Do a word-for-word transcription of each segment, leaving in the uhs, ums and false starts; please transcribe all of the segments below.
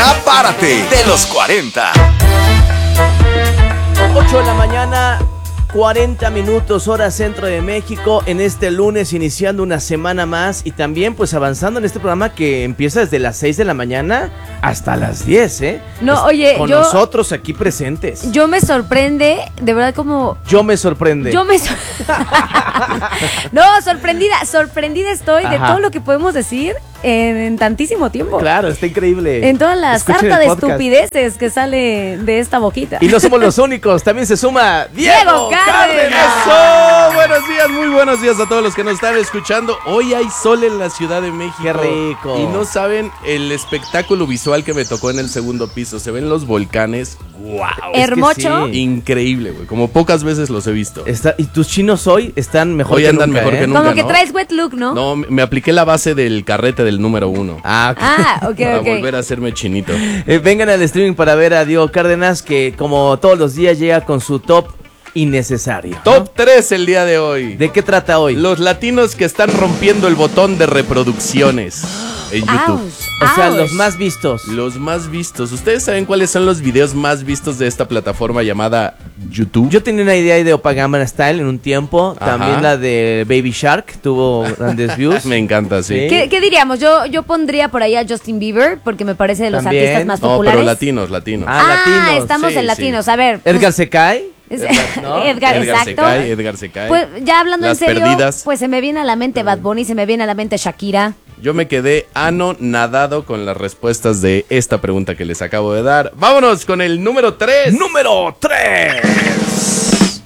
Ya párate de los cuarenta. ocho de la mañana, cuarenta minutos, hora centro de México, en este lunes, iniciando una semana más y también pues avanzando en este programa que empieza desde las seis de la mañana hasta las diez, ¿eh? No, Es- oye, con yo- nosotros aquí presentes. Yo me sorprende, de verdad como... Yo me sorprende. Yo me... sor- no, sorprendida, sorprendida estoy de Ajá. todo lo que podemos decir en, en tantísimo tiempo. Claro, está increíble. En toda la Escuchen sarta el de podcast. estupideces que sale de esta boquita. Y no somos los únicos, también se suma Diego, Diego Cárdenas. ¡Eso! Buenos días, muy buenos días a todos los que nos están escuchando. Hoy hay sol en la Ciudad de México. Qué rico. Y no saben el espectáculo visual que me tocó en el segundo piso. Se ven los volcanes. ¡Wow! Hermocho. sí. Increíble, güey. Como pocas veces los he visto. Está, y tus chinos hoy están mejor Hoy que andan nunca, mejor ¿eh? que nunca. Como que ¿no? traes wet look, ¿no? No, me apliqué la base del carrete del número uno. Ah, ok. Ah, ok, Para ok. volver a hacerme chinito. Eh, vengan al streaming para ver a Diego Cárdenas, que como todos los días llega con su top innecesario. ¿no? Top tres el día de hoy. ¿De qué trata hoy? Los latinos que están rompiendo el botón de reproducciones en YouTube. Ouch, O sea, ouch. los más vistos. Los más vistos. ¿Ustedes saben cuáles son los videos más vistos de esta plataforma llamada YouTube? Yo tenía una idea de Opagama Style en un tiempo. Ajá. También la de Baby Shark tuvo grandes views. Me encanta, sí. Sí. ¿Qué, qué diríamos? Yo, yo pondría por ahí a Justin Bieber, porque me parece de los También. artistas más No, populares. pero latinos, latinos. Ah, latinos. estamos Sí, en sí. latinos. A ver. pues, Edgar se cae. es- Edgar, ¿no? Edgar, Edgar se exacto. cae, Edgar se cae. Pues ya hablando Las en serio, perdidas. pues se me viene a la mente Bad Bunny, se me viene a la mente Shakira. Yo me quedé anonadado con las respuestas de esta pregunta que les acabo de dar. Vámonos con el número tres. Número tres.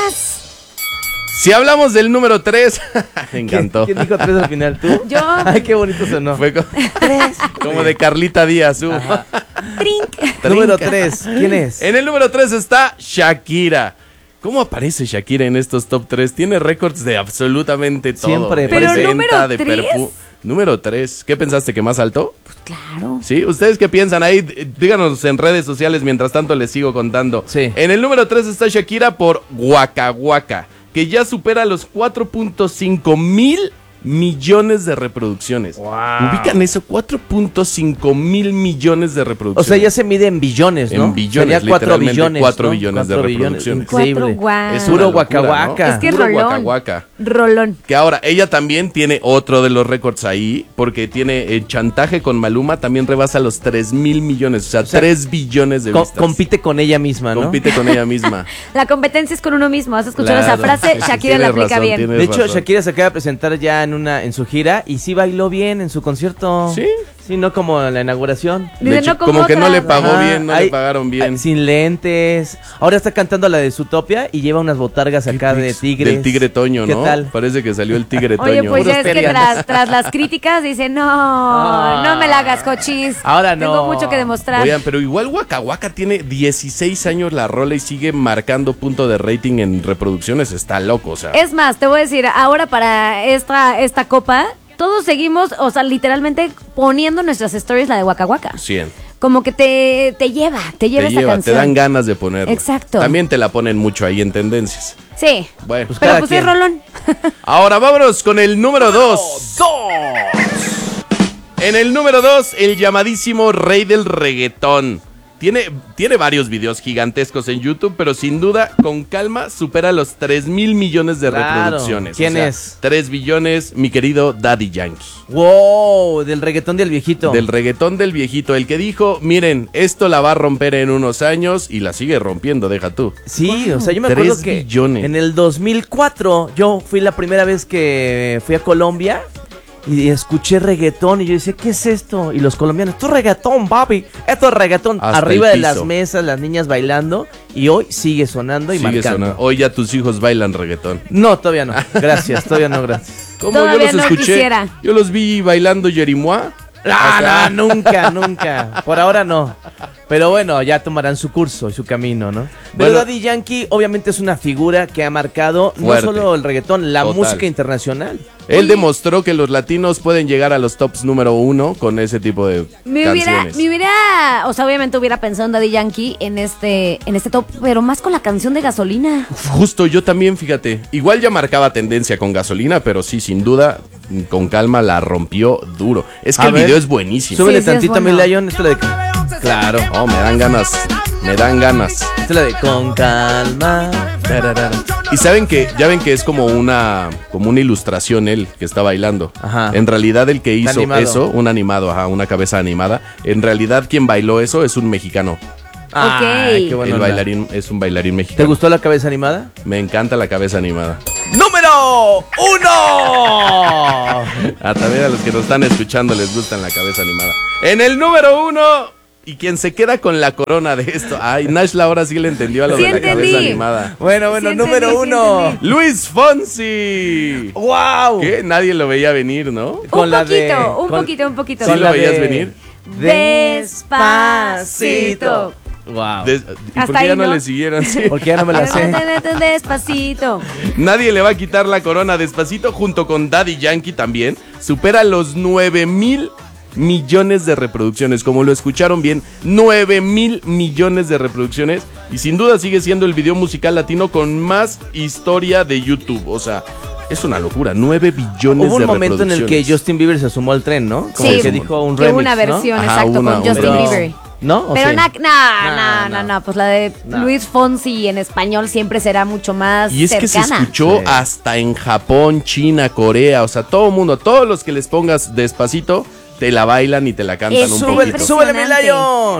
Si hablamos del número tres, me encantó. ¿Quién dijo tres al final? ¿Tú? Yo. Ay, qué bonito sonó. Fue co- como de Carlita Díaz. uh. Trink. Número tres. ¿Quién es? En el número tres está Shakira. ¿Cómo aparece Shakira en estos top tres? Tiene récords de absolutamente todo. Siempre. De Pero venta, ¿número de tres? perfu- Número tres. ¿Qué pensaste que más alto? Claro. ¿Sí? ¿Ustedes qué piensan? Ahí d- díganos en redes sociales mientras tanto les sigo contando. Sí. En el número tres está Shakira por Waka Waka, que ya supera los cuatro punto cinco mil millones de reproducciones. Wow. ¿Ubican eso? cuatro punto cinco mil millones de O reproducciones. sea, ya se mide en billones, ¿no? En billones, Sería cuatro literalmente billones. cuatro ¿no? billones de Cuatro billones. reproducciones. Increíble. Cuatro guau. Es Puro una locura, Waka ¿no? Waka. Es que Puro rolón. Waka Waka. Rolón. Que ahora, ella también tiene otro de los récords ahí, porque tiene eh, chantaje con Maluma, también rebasa los tres mil millones, o sea, O sea, tres billones de Co- vistas. compite con ella misma, ¿no? Compite con ella misma. La competencia es con uno mismo. ¿Has escuchado Claro. esa frase? Shakira Tienes la aplica razón, bien. tienes De hecho, razón. Shakira se acaba de presentar ya en una en su gira y sí bailó bien en su concierto. ¿Sí? Sí, no como en la inauguración. De Dice, hecho, no como como que no otras. le pagó Ajá, bien, no ahí- le pagaron bien. Sin lentes. Ahora está cantando la de Zootopia y lleva unas botargas acá de tigres. Del tigre Toño, ¿Qué ¿no? tal? Parece que salió el tigre Toño. Oye, pues Puros ya es que terianos. tras, tras las críticas dicen, no, Ah. no me la hagas, cochis. Ahora no. Tengo mucho que demostrar. Oigan, pero igual Waka Waka tiene dieciséis años la rola y sigue marcando punto de rating en reproducciones. Está loco, o sea. Es más, te voy a decir, ahora para esta, esta copa, todos seguimos, o sea, literalmente poniendo nuestras stories la de Waka Waka. cien. Como que te, te lleva, te lleva Te esa lleva, te canción. dan ganas de ponerla. Exacto. También te la ponen mucho ahí en tendencias. Sí. Bueno, Pues Pero cada pues quien. es rolón. ahora vámonos con el número dos. En el número dos, el llamadísimo rey del reggaetón. Tiene, tiene varios videos gigantescos en YouTube, pero sin duda, con calma, supera los tres mil millones de Claro. reproducciones. ¿Quién O sea, es? tres billones, mi querido Daddy Yankee. Wow, del reggaetón del viejito. Del reggaetón del viejito, el que dijo, miren, esto la va a romper en unos años y la sigue rompiendo, deja tú. Sí, o sea, yo me Tres acuerdo que billones. en el dos mil cuatro yo fui la primera vez que fui a Colombia y escuché reggaetón y yo decía, ¿qué es esto? Y los colombianos, esto es reggaetón, papi, esto es reggaetón. Hasta Arriba el de piso. las mesas, las niñas bailando y hoy sigue sonando y Sigue marcando. sonando. Hoy ya tus hijos bailan reggaetón. No, todavía no. Gracias, todavía no, gracias. ¿Cómo? Todavía yo los no escuché. quisiera. Yo los vi bailando Jerimois. Ah, no, nunca, nunca. Por ahora no. Pero bueno, ya tomarán su curso y su camino, ¿no? Pero Bueno. Daddy Yankee obviamente es una figura que ha marcado Fuerte. no solo el reggaetón, la Total. música internacional. Él Oye. demostró que los latinos pueden llegar a los tops número uno con ese tipo de Me hubiera, canciones. me hubiera, o sea, obviamente hubiera pensado en Daddy Yankee en este, en este top, pero más con la canción de Gasolina. Justo, yo también, fíjate. Igual ya marcaba tendencia con Gasolina, pero sí, sin duda, con calma la rompió duro. Es que A el ver, video es buenísimo. Súbele Sí, sí, es tantito a mi bueno. Lion, esto le de... Claro. Oh, me dan ganas, me dan ganas. Esta es la de Con calma. Tararara. Y saben que, ya ven que es como una, como una ilustración él que está bailando. Ajá. En realidad el que hizo Animado. eso, un animado, ajá, una cabeza animada. En realidad quien bailó eso es un mexicano. Ay, qué buena El onda. bailarín es un bailarín ¿Te mexicano. gustó la cabeza animada? Me encanta la cabeza animada. ¡Número uno! A también a los que nos están escuchando les gustan la cabeza animada. En el número uno, y quien se queda con la corona de esto. Ay, Nashla ahora sí le entendió a lo Sí de la entendí. cabeza animada. Bueno, bueno, Sí número entendí, sí uno. entendí. Luis Fonsi. ¡Wow! ¿Qué? Nadie lo veía venir, ¿no? Un Con la poquito, de- un con- poquito, un poquito. ¿Sí con lo la veías de- venir? Despacito. Wow. Des- ¿Y Hasta por qué ahí, ya no, ¿no? le siguieron? Sí. Porque ya no me la sé. Despacito. Nadie le va a quitar la corona. Despacito, junto con Daddy Yankee también, supera los nueve mil millones de reproducciones. Como lo escucharon bien, nueve mil millones de reproducciones. Y sin duda sigue siendo el video musical latino con más historia de YouTube. O sea, es una locura. nueve billones Hubo un de momento en el que reproducciones. Justin Bieber se sumó al tren, ¿no? Como Sí, que dijo un que remix, hubo una ¿no? versión, Ajá, exacto, una- con una Justin versión. Bieber. ¿No? ¿O Pero sí? na- no, No, no, no, no. no, pues la de No. Luis Fonsi en español siempre será mucho más Y es que se cercana. escuchó Sí. hasta en Japón, China, Corea, o sea, todo el mundo, todos los que les pongas Despacito, te la bailan y te la cantan Es un súper poquito. Súbele, súbele, mi Impresionante. Lion.